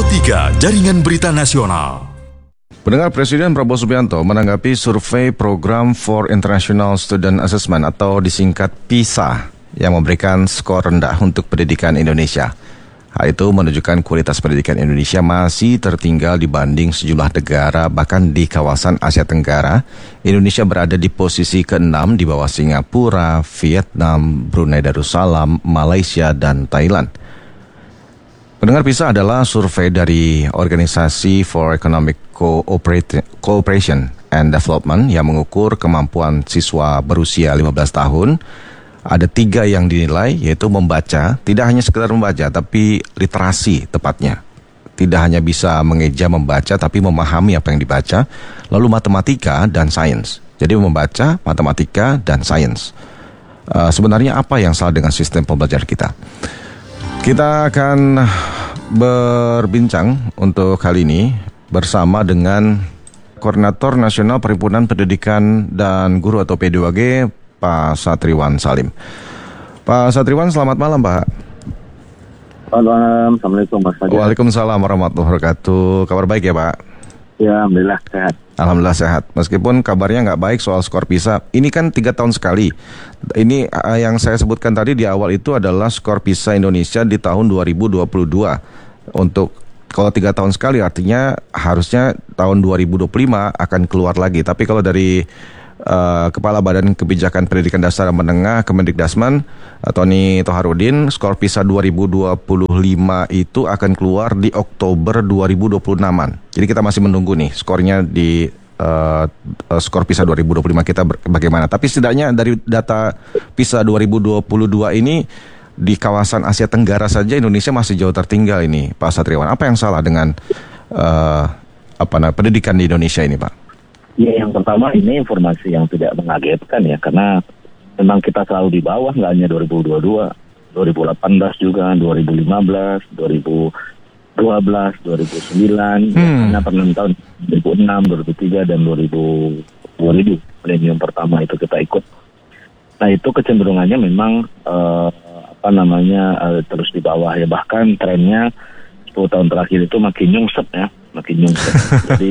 Pro3 Jaringan Berita Nasional. Pendengar, Presiden Prabowo Subianto menanggapi survei Program for International Student Assessment atau disingkat PISA yang memberikan skor rendah untuk pendidikan Indonesia. Hal itu menunjukkan kualitas pendidikan Indonesia masih tertinggal dibanding sejumlah negara, bahkan di kawasan Asia Tenggara. Indonesia berada di posisi ke-6 di bawah Singapura, Vietnam, Brunei Darussalam, Malaysia, dan Thailand. Pendengar, PISA adalah survei dari Organisasi for Economic Cooperation and Development yang mengukur kemampuan siswa berusia 15 tahun. Ada 3 yang dinilai, yaitu membaca, tidak hanya sekedar membaca, tapi literasi tepatnya. Tidak hanya bisa mengeja membaca, tapi memahami apa yang dibaca. Lalu matematika dan sains. Jadi membaca, matematika, dan sains. Sebenarnya apa yang salah dengan sistem pembelajaran kita? Kita akan berbincang untuk kali ini bersama dengan Koordinator Nasional Perhimpunan Pendidikan dan Guru atau P2G, Pak Satriwan Salim. Pak Satriwan, selamat malam, Pak. Selamat malam, Assalamualaikum Mas Fajar. Waalaikumsalam warahmatullahi wabarakatuh. Kabar baik ya, Pak? Ya, Alhamdulillah sehat. Alhamdulillah sehat. Meskipun kabarnya nggak baik soal skor PISA. Ini kan 3 tahun sekali. Ini yang saya sebutkan tadi di awal itu adalah skor PISA Indonesia di tahun 2022. Untuk kalau 3 tahun sekali artinya harusnya tahun 2025 akan keluar lagi. Tapi kalau dari Kepala Badan Kebijakan Pendidikan Dasar dan Menengah Kemendikdasman, Tony Toharudin, skor PISA 2025 itu akan keluar di Oktober 2026-an. Jadi kita masih menunggu nih skornya di skor PISA 2025 kita bagaimana. Tapi setidaknya dari data PISA 2022 ini di kawasan Asia Tenggara saja Indonesia masih jauh tertinggal ini, Pak Satriwan. Apa yang salah dengan pendidikan di Indonesia ini, Pak? Ya, yang pertama ini informasi yang tidak mengagetkan ya, karena memang kita selalu di bawah, nggak hanya 2022, 2018 juga, 2015, 2012, 2009, karena pernah tahun 2006, 2003, dan 2000 milenium pertama itu kita ikut. Nah, itu kecenderungannya memang terus di bawah ya, bahkan trennya 10 tahun terakhir itu makin nyungsep. Jadi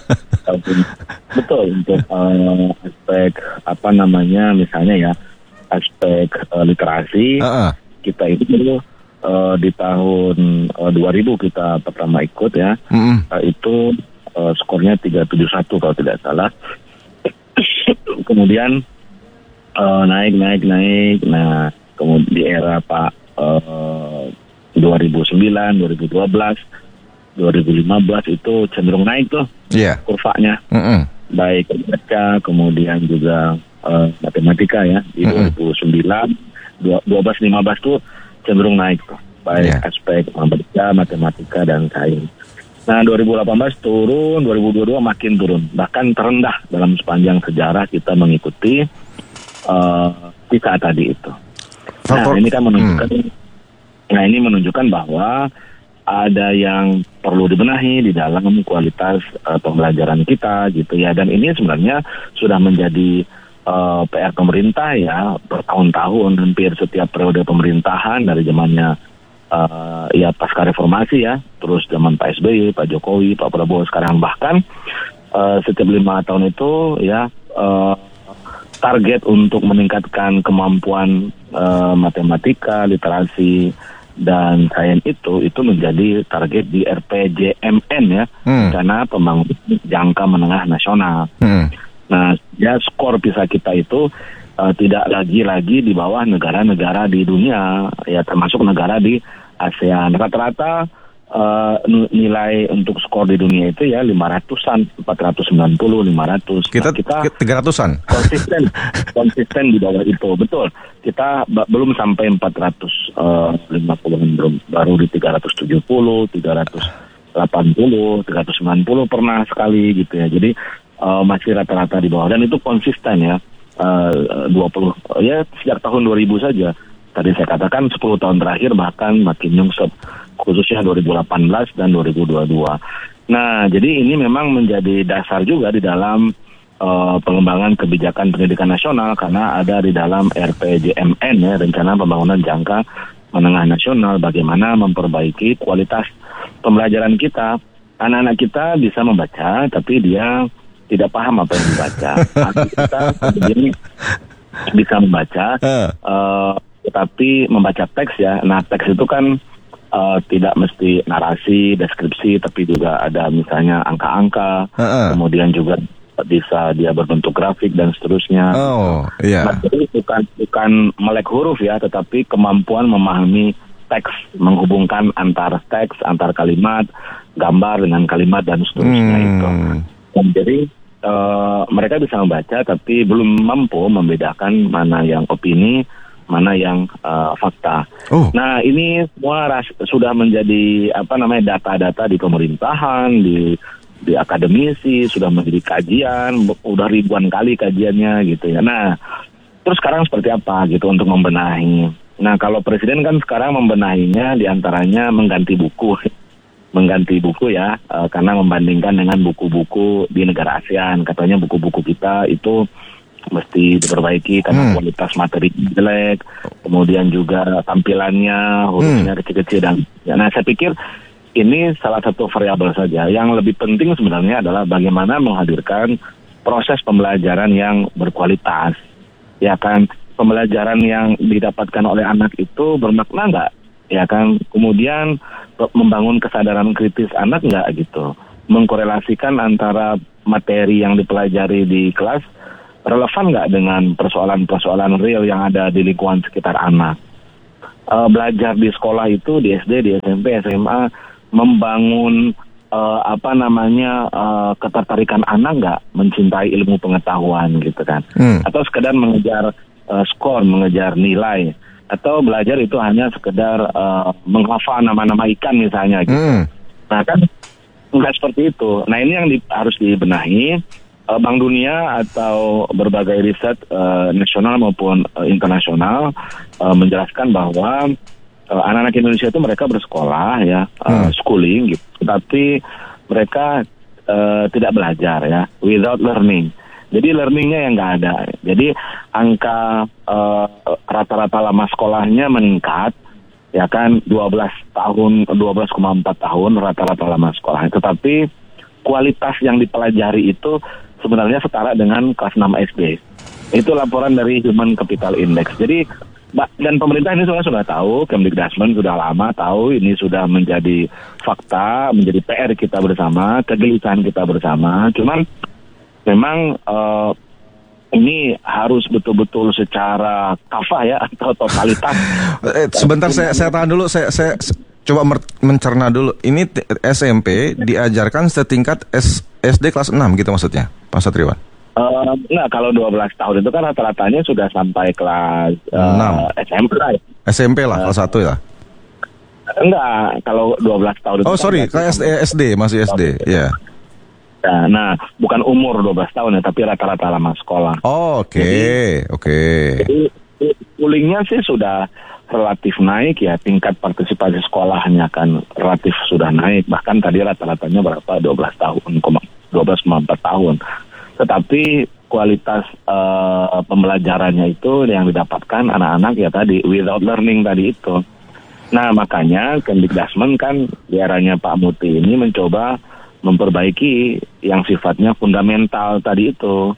betul untuk aspek misalnya ya, aspek literasi kita itu di tahun 2000 kita pertama ikut ya, itu skornya 371 kalau tidak salah. Kemudian naik. Nah, kemudian di era Pak 2009, 2012, 2015 itu cenderung naik tuh kurvanya. Baik baca, kemudian juga matematika ya. Di 2009, 12, 15 tuh cenderung naik tuh. Baik aspek membaca, matematika, dan sains. Nah, 2018 turun, 2022 makin turun. Bahkan terendah dalam sepanjang sejarah kita mengikuti PISA tadi itu. Nah, ini kan menunjukkan bahwa ada yang perlu dibenahi di dalam kualitas pembelajaran kita gitu ya. Dan ini sebenarnya sudah menjadi PR pemerintah ya, bertahun-tahun, hampir setiap periode pemerintahan dari zamannya pasca reformasi ya, terus zaman Pak SBY, Pak Jokowi, Pak Prabowo sekarang, bahkan setiap 5 tahun itu ya, target untuk meningkatkan kemampuan matematika, literasi, dan sains itu menjadi target di RPJMN ya, karena pembangunan jangka menengah nasional. Nah, ya skor PISA kita itu tidak lagi di bawah negara-negara di dunia ya, termasuk negara di ASEAN. Rata-rata nilai untuk skor di dunia itu ya 500-an, 490, 500. Kita 300-an. Konsisten di bawah itu, betul. Kita belum sampai 450, baru di 370, 380, 390 pernah sekali gitu ya. Jadi masih rata-rata di bawah, dan itu konsisten ya. 20 ya sejak tahun 2000 saja. Tadi saya katakan 10 tahun terakhir bahkan makin nyungsep, khususnya 2018 dan 2022. Nah, jadi ini memang menjadi dasar juga di dalam pengembangan kebijakan pendidikan nasional, karena ada di dalam RPJMN ya, Rencana Pembangunan Jangka Menengah Nasional, bagaimana memperbaiki kualitas pembelajaran kita, anak-anak kita bisa membaca, tapi dia tidak paham apa yang dibaca. Anak kita kemudian bisa membaca, tetapi membaca teks ya. Nah, teks itu kan tidak mesti narasi, deskripsi, tapi juga ada misalnya angka-angka, kemudian juga bisa dia berbentuk grafik dan seterusnya. Oh, iya. Nah, jadi bukan melek huruf ya, tetapi kemampuan memahami teks, menghubungkan antar teks, antar kalimat, gambar dengan kalimat dan seterusnya itu. Dan jadi mereka bisa membaca, tapi belum mampu membedakan mana yang opini, mana yang fakta. Nah, ini semua sudah menjadi data-data di pemerintahan, di akademisi, sudah menjadi kajian, udah ribuan kali kajiannya gitu ya. Nah, terus sekarang seperti apa gitu untuk membenahi? Nah, kalau presiden kan sekarang membenahinya diantaranya mengganti buku ya, karena membandingkan dengan buku-buku di negara ASEAN, katanya buku-buku kita itu mesti diperbaiki karena kualitas materi jelek, kemudian juga tampilannya, hurufnya kecil-kecil dan nah saya pikir ini salah satu variabel saja. Yang lebih penting sebenarnya adalah bagaimana menghadirkan proses pembelajaran yang berkualitas. Ya kan, pembelajaran yang didapatkan oleh anak itu bermakna nggak? Ya kan, kemudian membangun kesadaran kritis anak nggak gitu. Mengkorelasikan antara materi yang dipelajari di kelas relevan nggak dengan persoalan-persoalan real yang ada di lingkungan sekitar anak. Belajar di sekolah itu, di SD, di SMP, SMA, membangun ketertarikan anak nggak mencintai ilmu pengetahuan gitu kan, atau sekedar mengejar skor, mengejar nilai, atau belajar itu hanya sekedar menghafal nama-nama ikan misalnya gitu. Nah kan nggak seperti itu. Nah ini yang harus dibenahi. Bank Dunia atau berbagai riset nasional maupun internasional menjelaskan bahwa anak-anak Indonesia itu mereka bersekolah ya, schooling gitu, tapi mereka tidak belajar ya, without learning. Jadi learningnya yang nggak ada. Jadi angka rata-rata lama sekolahnya meningkat, ya kan, 12,4 tahun rata-rata lama sekolahnya. Tetapi kualitas yang dipelajari itu sebenarnya setara dengan kelas 6 SD. Itu laporan dari Human Capital Index. Jadi dan pemerintah ini sudah tahu, Kemdikbudrismen sudah lama tahu, ini sudah menjadi fakta, menjadi PR kita bersama, kegelisahan kita bersama. Cuman memang ini harus betul-betul secara kafah ya, atau totalitas. Sebentar saya tahan dulu, saya coba mencerna dulu. Ini SMP diajarkan setingkat SD kelas 6 gitu maksudnya, Pak Satriwan? Enggak, kalau 12 tahun itu kan rata-ratanya sudah sampai kelas 6. SMP lah ya. SMP lah, kelas 1 ya? Enggak, kalau 12 tahun itu kelas SD, masih SD, ya. Yeah. Nah, bukan umur 12 tahun ya, tapi rata-rata lama sekolah. Oke. Jadi schoolingnya sih sudah relatif naik ya, tingkat partisipasi sekolahnya kan relatif sudah naik. Bahkan tadi rata-ratanya berapa? 12,4 tahun. Tetapi kualitas pembelajarannya itu yang didapatkan anak-anak ya tadi, without learning tadi itu. Nah makanya Kemdikbudrismen kan di eranya Pak Muti ini mencoba memperbaiki yang sifatnya fundamental tadi itu.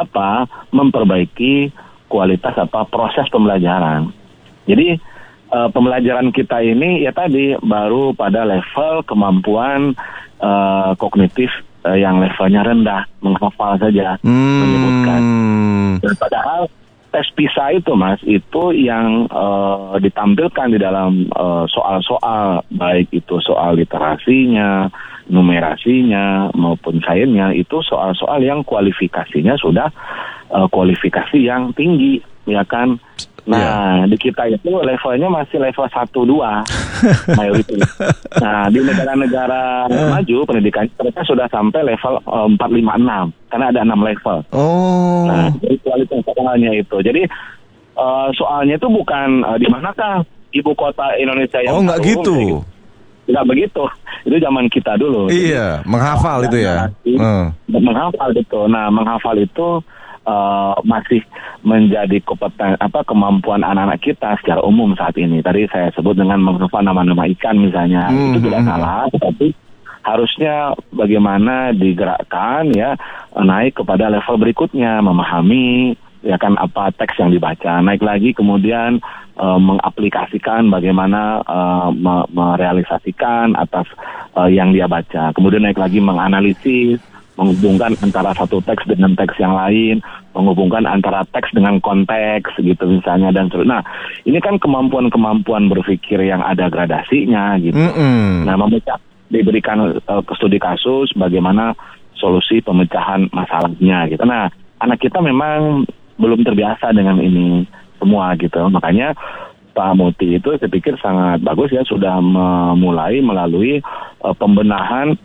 Memperbaiki kualitas proses pembelajaran. Jadi pembelajaran kita ini ya tadi baru pada level kemampuan kognitif yang levelnya rendah, menghafal saja, menyebutkan. Dan padahal tes PISA itu Mas, itu yang ditampilkan di dalam soal-soal, baik itu soal literasinya, numerasinya, maupun sainsnya, itu soal-soal yang kualifikasinya sudah kualifikasi yang tinggi, ya kan? Nah, di kita itu levelnya masih level 1-2 mayoritas. Nah, di negara-negara maju pendidikan mereka sudah sampai level 4-5-6 karena ada 6 level. Nah, jadi kualitas soalnya itu. Jadi soalnya itu bukan di manakah ibu kota Indonesia yang nggak gitu. Nggak begitu. Itu zaman kita dulu. Iya, menghafal itu ya. Menghafal itu. Nah, menghafal itu masih menjadi kemampuan anak-anak kita secara umum saat ini. Tadi saya sebut dengan menghafal nama-nama ikan misalnya, itu tidak salah, tapi harusnya bagaimana digerakkan ya naik kepada level berikutnya, memahami ya kan apa teks yang dibaca, naik lagi kemudian mengaplikasikan bagaimana merealisasikan atas yang dia baca, kemudian naik lagi menganalisis, menghubungkan antara satu teks dengan teks yang lain, menghubungkan antara teks dengan konteks gitu misalnya dan seterusnya. Nah, ini kan kemampuan berpikir yang ada gradasinya gitu. Nah, diberikan studi kasus bagaimana solusi pemecahan masalahnya gitu. Nah, anak kita memang belum terbiasa dengan ini semua gitu. Makanya Pak Muti itu saya pikir sangat bagus ya sudah memulai melalui pembenahan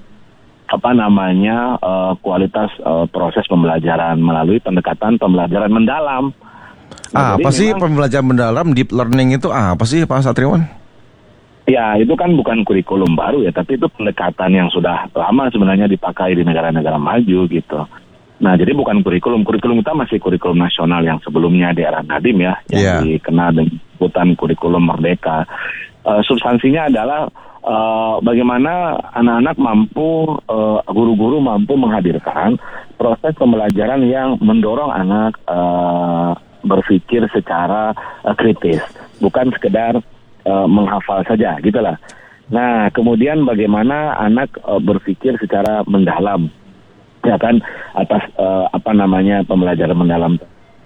kualitas proses pembelajaran melalui pendekatan pembelajaran mendalam. Nah, apa sih pembelajaran mendalam, deep learning itu apa sih Pak Satriwan? Ya, itu kan bukan kurikulum baru ya, tapi itu pendekatan yang sudah lama sebenarnya dipakai di negara-negara maju gitu. Nah, jadi bukan kurikulum kita masih kurikulum nasional yang sebelumnya di era Nadiem ya, yang dikenal dengan sebutan kurikulum merdeka. Substansinya adalah bagaimana anak-anak mampu, guru-guru mampu menghadirkan proses pembelajaran yang mendorong anak berpikir secara kritis, bukan sekedar menghafal saja, gitulah. Nah, kemudian bagaimana anak berpikir secara mendalam, ya kan, atas pembelajaran mendalam,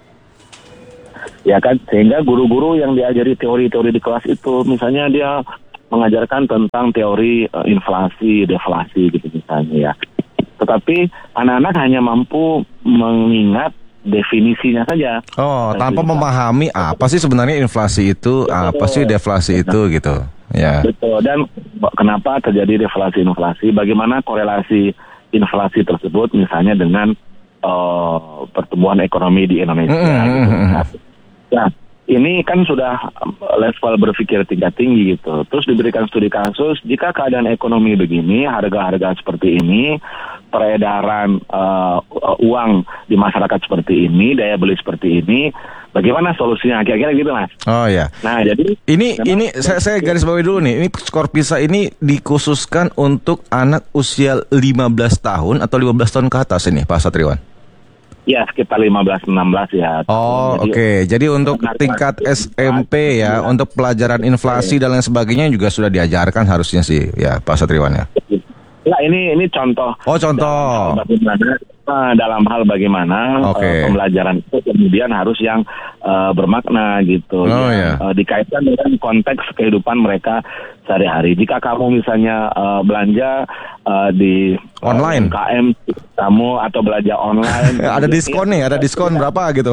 ya kan, sehingga guru-guru yang diajari teori-teori di kelas itu, misalnya dia mengajarkan tentang teori inflasi, deflasi, gitu misalnya ya. Tetapi anak-anak hanya mampu mengingat definisinya saja. Oh, tanpa memahami apa sih sebenarnya inflasi itu, apa sih deflasi itu gitu. Ya. Betul. Dan kenapa terjadi deflasi-inflasi? Bagaimana korelasi inflasi tersebut misalnya dengan pertumbuhan ekonomi di Indonesia. Gitu. Nah, ini kan sudah level berpikir tingkat tinggi gitu. Terus diberikan studi kasus, jika keadaan ekonomi begini, harga-harga seperti ini, peredaran uang di masyarakat seperti ini, daya beli seperti ini, bagaimana solusinya? Kira-kira gitu, Mas. Oh ya. Nah, jadi ini saya garis bawahi dulu nih. Ini skor PISA ini dikhususkan untuk anak usia 15 tahun atau 15 tahun ke atas ini, Pak Satriwan? Ya, sekitar 15-16 ya. Oh, oke. Jadi untuk tingkat SMP ya, untuk pelajaran inflasi dan lain sebagainya juga sudah diajarkan harusnya sih, ya Pak Satriwan ya. Nah, ini contoh. Oh, contoh. Dalam hal bagaimana pembelajaran itu kemudian harus yang bermakna gitu. Oh, ya. Dikaitkan dengan konteks kehidupan mereka sehari-hari. Jika kamu misalnya belanja di online, UMKM kamu atau belanja online, ada diskon nih, ada diskon berapa gitu.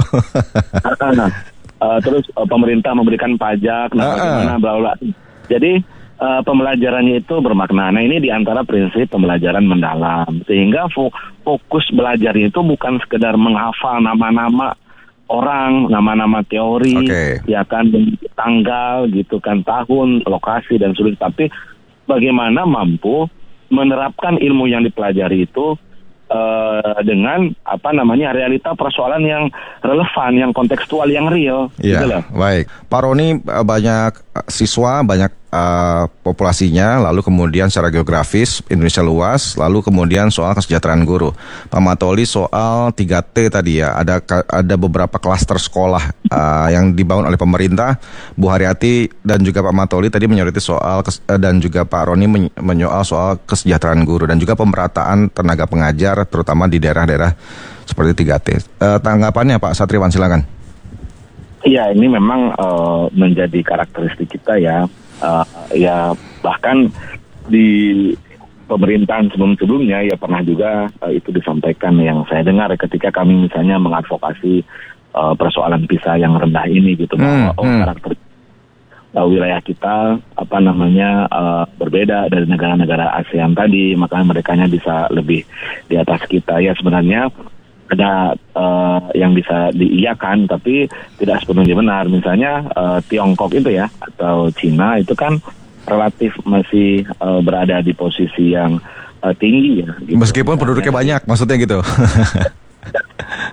Terus pemerintah memberikan pajak, bagaimana bla bla. Jadi pembelajarannya itu bermakna. Nah, ini diantara prinsip pembelajaran mendalam. Sehingga fokus belajarnya itu bukan sekedar menghafal nama-nama orang, nama-nama teori, ya kan, tanggal gitu kan, tahun, lokasi dan sebagainya. Tapi bagaimana mampu menerapkan ilmu yang dipelajari itu dengan realita persoalan yang relevan, yang kontekstual, yang real. Iya, gitu. Baik. Pak Roni, banyak siswa, banyak populasinya, lalu kemudian secara geografis Indonesia luas, lalu kemudian soal kesejahteraan guru. Pak Matoli soal 3T tadi ya, ada beberapa klaster sekolah yang dibangun oleh pemerintah. Bu Haryati dan juga Pak Matoli tadi menyoroti soal dan juga Pak Roni menyoal soal kesejahteraan guru dan juga pemerataan tenaga pengajar terutama di daerah-daerah seperti 3T. Tanggapannya Pak Satriwan, silakan. Iya, ini memang menjadi karakteristik kita ya. Ya bahkan di pemerintahan sebelum-sebelumnya ya pernah juga itu disampaikan yang saya dengar ketika kami misalnya mengadvokasi persoalan PISA yang rendah ini gitu, bahwa karakter wilayah kita berbeda dari negara-negara ASEAN tadi, makanya merekanya bisa lebih di atas kita. Ya sebenarnya ada yang bisa diiyakan tapi tidak sepenuhnya benar. Misalnya Tiongkok itu ya, atau Cina itu kan relatif masih berada di posisi yang tinggi ya. Gitu. Meskipun penduduknya banyak, maksudnya gitu.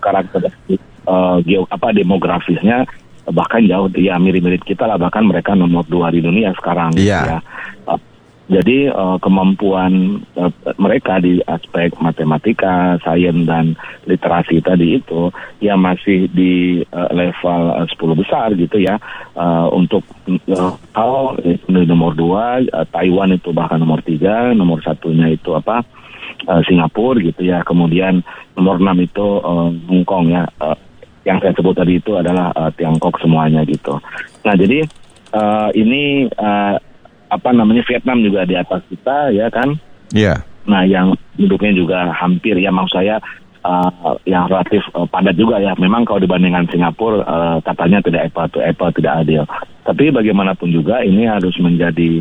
karakteristik demografisnya bahkan jauh ya mirip-mirip kita lah, bahkan mereka nomor 2 di dunia sekarang gitu ya. Jadi kemampuan mereka di aspek matematika, sains dan literasi tadi itu ya masih di level 10 besar gitu ya. Untuk nomor 2 Taiwan itu bahkan nomor 3, nomor 1-nya itu Singapura gitu ya. Kemudian nomor 6 itu Hong Kong ya. Yang saya sebut tadi itu adalah Tiongkok semuanya gitu. Nah jadi ini Vietnam juga di atas kita ya kan. Iya. Nah yang hidupnya juga hampir ya, maksud saya yang relatif padat juga ya. Memang kalau dibandingkan Singapura katanya tidak apple to apple, tidak adil. Tapi bagaimanapun juga ini harus menjadi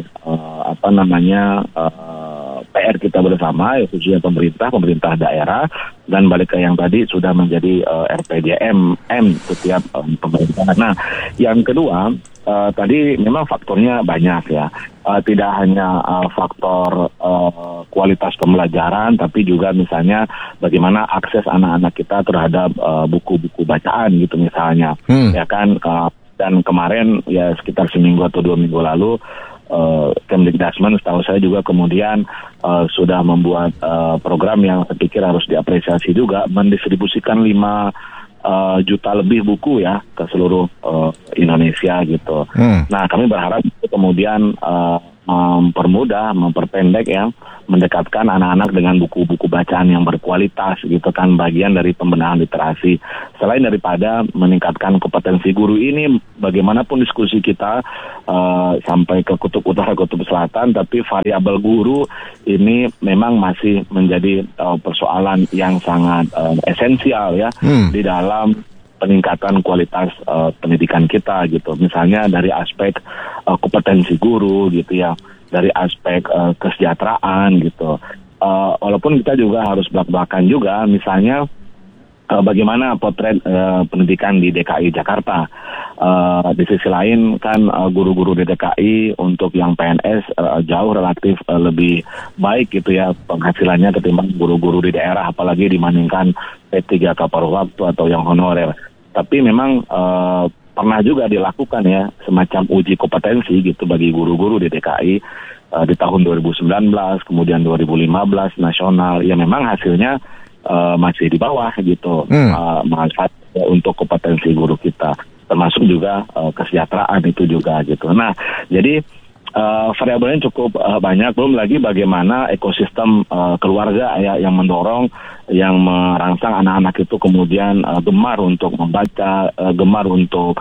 PR kita bersama, ya, khususnya pemerintah daerah, dan balik ke yang tadi sudah menjadi RPJMM setiap pemerintah. Nah, yang kedua tadi memang faktornya banyak ya, tidak hanya faktor kualitas pembelajaran, tapi juga misalnya bagaimana akses anak-anak kita terhadap buku-buku bacaan gitu misalnya, ya kan. Dan kemarin ya sekitar seminggu atau 2 minggu lalu Kemdikbudristek setahu saya juga kemudian sudah membuat program yang saya pikir harus diapresiasi juga, mendistribusikan 5 juta lebih buku ya ke seluruh Indonesia gitu. Nah kami berharap itu kemudian memperpendek ya, mendekatkan anak-anak dengan buku-buku bacaan yang berkualitas gitu kan, bagian dari pembenahan literasi. Selain daripada meningkatkan kompetensi guru ini, bagaimanapun diskusi kita sampai ke kutub utara, kutub selatan, tapi variabel guru ini memang masih menjadi persoalan yang sangat esensial ya di dalam peningkatan kualitas pendidikan kita gitu. Misalnya dari aspek kompetensi guru gitu ya, dari aspek kesejahteraan gitu. Walaupun kita juga harus belak-belakan juga, misalnya bagaimana potret pendidikan di DKI Jakarta. Di sisi lain kan guru-guru di DKI untuk yang PNS jauh relatif lebih baik gitu ya penghasilannya ketimbang guru-guru di daerah, apalagi dibandingkan P3 paruh waktu atau yang honorer. Tapi memang pernah juga dilakukan ya semacam uji kompetensi gitu bagi guru-guru di DKI di tahun 2019, kemudian 2015 nasional. Ya memang hasilnya masih di bawah gitu, manfaat untuk kompetensi guru kita, termasuk juga kesejahteraan itu juga gitu. Nah, jadi variabelnya cukup banyak, belum lagi bagaimana ekosistem keluarga ya yang mendorong, yang merangsang anak-anak itu kemudian gemar untuk membaca, gemar untuk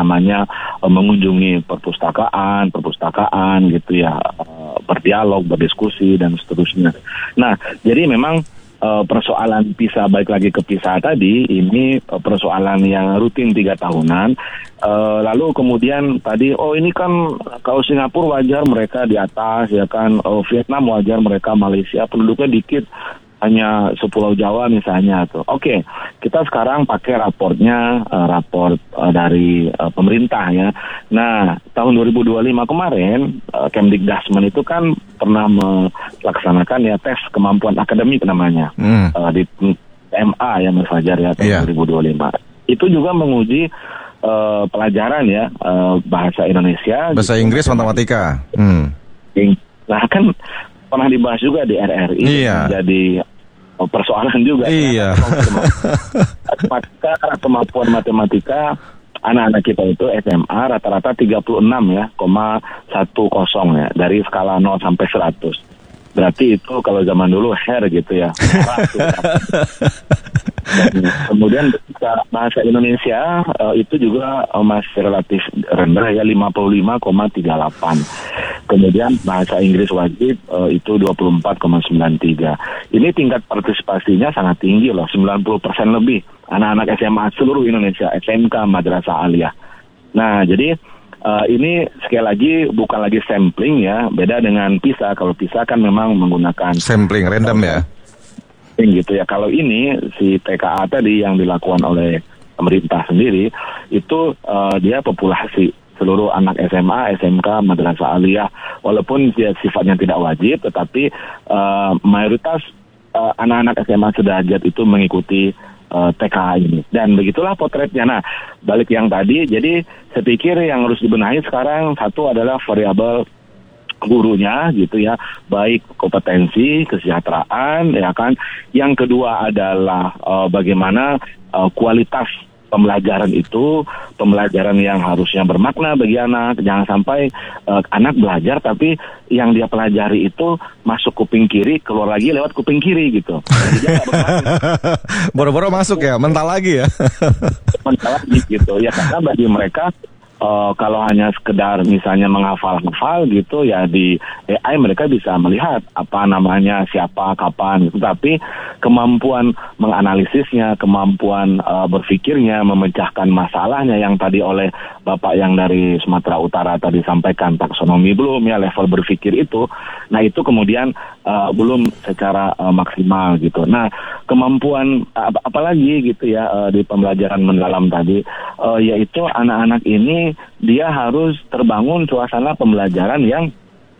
mengunjungi perpustakaan gitu ya, berdialog, berdiskusi dan seterusnya. Nah, jadi memang persoalan PISA, balik lagi ke PISA tadi, ini persoalan yang rutin 3 tahunan. Lalu kemudian tadi, ini kan kalau Singapura wajar mereka di atas, ya kan, Vietnam wajar mereka, Malaysia penduduknya dikit, hanya sepulau Jawa misalnya tuh. Oke, kita sekarang pakai raportnya, raport dari pemerintah ya. Nah, tahun 2025 kemarin, Kemdikbudristek itu kan pernah melaksanakan ya tes kemampuan akademik namanya, di MA ya Mas Fajar ya tahun 2025. Itu juga menguji pelajaran ya, bahasa Indonesia, bahasa Inggris, matematika. Nah kan pernah dibahas juga di RRI, jadi persoalan juga. Iya. Kemampuan matematika anak-anak kita itu SMA rata-rata 36 ya, 0,10 ya, dari skala 0 sampai 100. Berarti itu kalau zaman dulu hair gitu ya. Dan kemudian bahasa Indonesia itu juga masih relatif rendah ya, 55,38. Kemudian bahasa Inggris wajib itu 24,93. Ini tingkat partisipasinya sangat tinggi loh, 90% lebih anak-anak SMA seluruh Indonesia, SMK, Madrasah Aliyah. Nah, jadi ini sekali lagi bukan lagi sampling ya, beda dengan PISA. Kalau PISA kan memang menggunakan sampling random ya. Gitu ya. Kalau ini si TKA tadi yang dilakukan oleh pemerintah sendiri itu dia populasi seluruh anak SMA, SMK, Madrasah Aliyah, walaupun dia sifatnya tidak wajib, tetapi mayoritas anak-anak SMA sederajat itu mengikuti TK ini. Dan begitulah potretnya. Nah, balik yang tadi, jadi saya pikir yang harus dibenahi sekarang satu adalah variabel gurunya gitu ya, baik kompetensi, kesejahteraan ya kan. Yang kedua adalah bagaimana kualitas pembelajaran itu, pembelajaran yang harusnya bermakna bagi anak. Jangan sampai anak belajar tapi yang dia pelajari itu masuk kuping kiri, keluar lagi lewat kuping kiri gitu. Jadi dia nggak bermakna. Boro-boro masuk ya, mental lagi ya. Mental lagi gitu ya, karena bagi mereka kalau hanya sekedar misalnya menghafal-hafal gitu ya, di AI mereka bisa melihat apa namanya, siapa, kapan gitu. Tapi kemampuan menganalisisnya, kemampuan berpikirnya, memecahkan masalahnya yang tadi oleh Bapak yang dari Sumatera Utara tadi sampaikan, taksonomi belum ya, level berpikir itu. Nah itu kemudian belum secara maksimal gitu. Nah kemampuan apalagi gitu ya di pembelajaran mendalam tadi, yaitu anak-anak ini dia harus terbangun suasana pembelajaran yang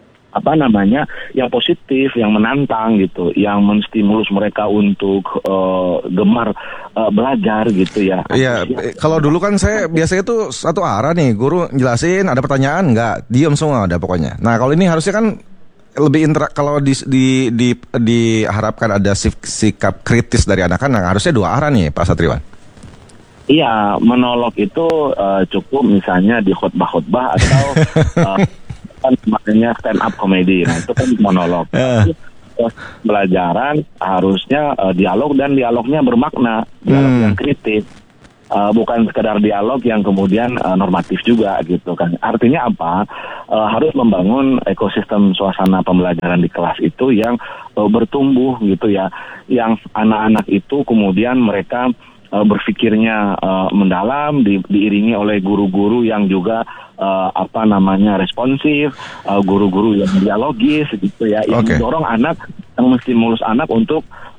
yang positif, yang menantang gitu, yang menstimulus mereka untuk gemar belajar gitu ya. Iya, kalau dulu kan saya biasanya tuh satu arah nih, guru jelasin, ada pertanyaan nggak, diam semua ada pokoknya. Nah kalau ini harusnya kan lebih kalau diharapkan ada sikap kritis dari anak-anak, harusnya dua arah nih Pak Satriwan. Iya, monolog itu cukup misalnya di khotbah-khotbah atau makanya stand up comedy. Nah itu kan monolog. Pelajaran harusnya dialog, dan dialognya bermakna, dialog yang kritis, bukan sekedar dialog yang kemudian normatif juga gitu kan. Artinya apa? Harus membangun ekosistem suasana pembelajaran di kelas itu yang bertumbuh gitu ya, yang anak-anak itu kemudian mereka berpikirnya mendalam, diiringi oleh guru-guru yang juga responsif, guru-guru yang dialogis gitu ya, yang mendorong anak, yang menstimulus anak untuk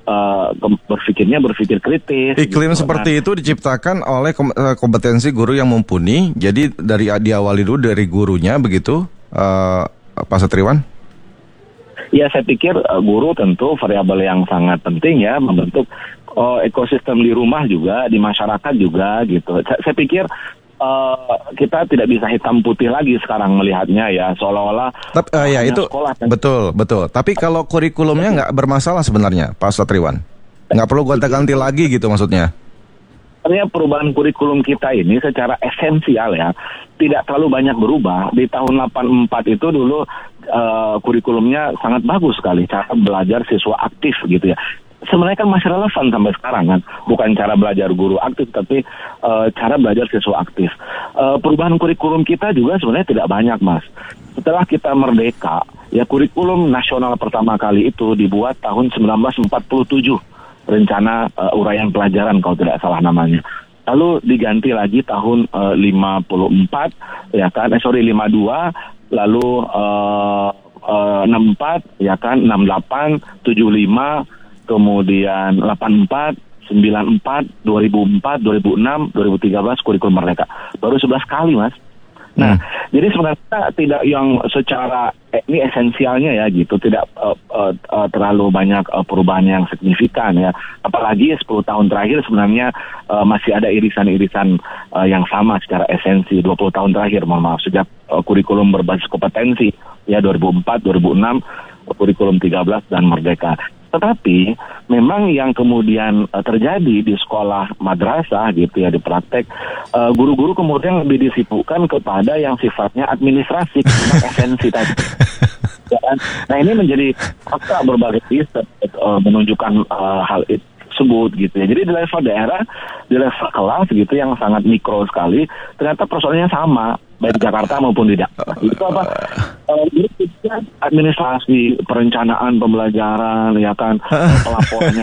berpikir kritis. Iklim gitu. seperti itu diciptakan oleh kompetensi guru yang mumpuni. Jadi diawali dulu dari gurunya begitu, Pak Satriwan? Ya, saya pikir guru tentu variabel yang sangat penting ya, membentuk ekosistem di rumah juga, di masyarakat juga gitu. Saya pikir kita tidak bisa hitam putih lagi sekarang melihatnya ya, seolah-olah ya itu sekolah, betul. Tapi kalau kurikulumnya nggak bermasalah sebenarnya, Pak Satriwan, nggak perlu gonta-ganti lagi gitu maksudnya. Artinya perubahan kurikulum kita ini secara esensial ya, tidak terlalu banyak berubah. Di tahun 84 itu dulu kurikulumnya sangat bagus sekali, cara belajar siswa aktif gitu ya. Sebenarnya kan masih relevan sampai sekarang kan, bukan cara belajar guru aktif tapi cara belajar siswa aktif. Perubahan kurikulum kita juga sebenarnya tidak banyak, Mas. Setelah kita merdeka, ya kurikulum nasional pertama kali itu dibuat tahun 1947, rencana uraian pelajaran kalau tidak salah namanya. Lalu diganti lagi tahun 54 ya kan, 52, lalu 64 ya kan, 68, 75, kemudian 84, 94, 2004, 2006, 2013 kurikulum merdeka. Baru 11 kali, Mas. Nah, jadi sebenarnya tidak yang secara ini esensialnya ya gitu, tidak terlalu banyak perubahan yang signifikan ya. Apalagi 10 tahun terakhir sebenarnya masih ada irisan-irisan yang sama secara esensi. 20 tahun terakhir, mohon maaf, sejak kurikulum berbasis kompetensi ya 2004, 2006, kurikulum 13 dan merdeka. Tetapi memang yang kemudian terjadi di sekolah madrasah gitu ya, di praktek, guru-guru kemudian lebih disibukkan kepada yang sifatnya administrasi, esensi tadi. Nah ini menjadi fakta berbagai riset menunjukkan hal itu tersebut gitu ya. Jadi di level daerah, di level kelas gitu yang sangat mikro sekali, ternyata persoalannya sama baik di Jakarta maupun di daerah. Itu apa? Administrasi, perencanaan pembelajaran, ya kan, pelaporannya.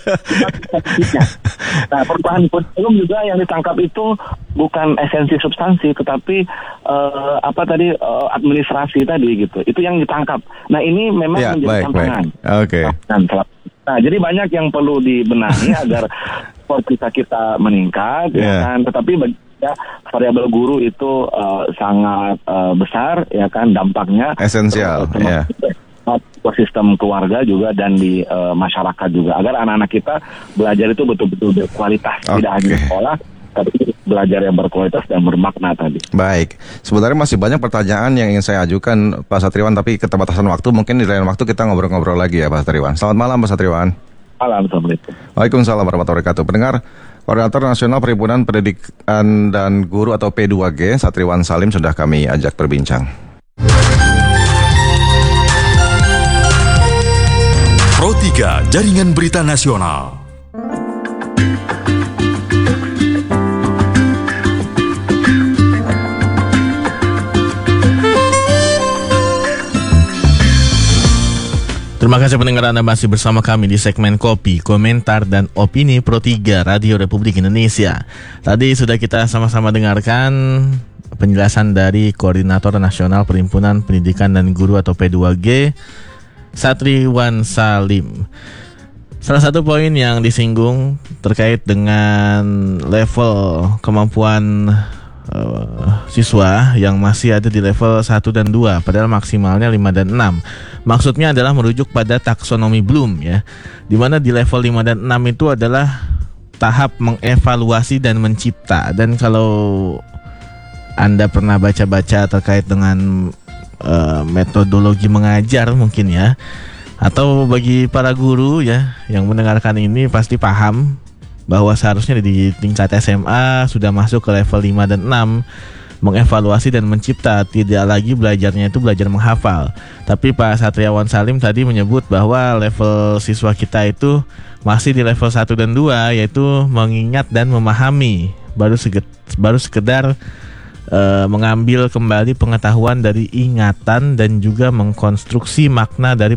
Nah, perubahan kurikulum juga yang ditangkap itu bukan esensi substansi, tetapi administrasi tadi gitu. Itu yang ditangkap. Nah, ini memang menjadi tantangan. Oke. Nah, jadi banyak yang perlu dibenahi agar kita meningkat, ya kan. Tetapi variabel guru itu sangat besar, ya kan, dampaknya esensial. ekosistem keluarga juga dan di masyarakat juga, agar anak-anak kita belajar itu betul-betul berkualitas, tidak hanya sekolah tapi belajar yang berkualitas dan bermakna tadi. Baik, sebenarnya masih banyak pertanyaan yang ingin saya ajukan Pak Satriwan, tapi keterbatasan waktu, mungkin di lain waktu kita ngobrol-ngobrol lagi ya Pak Satriwan. Selamat malam Pak Satriwan. Malam, Assalamualaikum. Waalaikumsalam warahmatullahi wabarakatuh. Pendengar, Koordinator Nasional Perhimpunan Pendidikan dan Guru atau P2G, Satriwan Salim sudah kami ajak berbincang. Pro 3 Jaringan Berita Nasional. Terima kasih pendengar, Anda masih bersama kami di segmen Kopi, Komentar, dan Opini Pro 3 Radio Republik Indonesia. Tadi sudah kita sama-sama dengarkan penjelasan dari Koordinator Nasional Perhimpunan Pendidikan dan Guru atau P2G, Satriwan Salim. Salah satu poin yang disinggung terkait dengan level kemampuan siswa yang masih ada di level 1 dan 2, padahal maksimalnya 5 dan 6. Maksudnya adalah merujuk pada taksonomi Bloom ya, dimana di level 5 dan 6 itu adalah tahap mengevaluasi dan mencipta. Dan kalau Anda pernah baca-baca terkait dengan metodologi mengajar mungkin ya, atau bagi para guru ya yang mendengarkan ini pasti paham bahwa seharusnya di tingkat SMA sudah masuk ke level 5 dan 6, mengevaluasi dan mencipta, tidak lagi belajarnya itu belajar menghafal. Tapi Pak Satriwan Salim tadi menyebut bahwa level siswa kita itu masih di level 1 dan 2, yaitu mengingat dan memahami, baru sekedar mengambil kembali pengetahuan dari ingatan dan juga mengkonstruksi makna dari